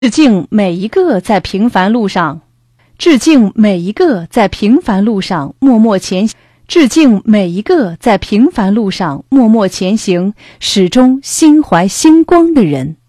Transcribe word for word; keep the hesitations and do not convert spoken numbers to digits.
致敬每一个在平凡路上，致敬每一个在平凡路上默默前行，致敬每一个在平凡路上默默前行，始终心怀星光的人。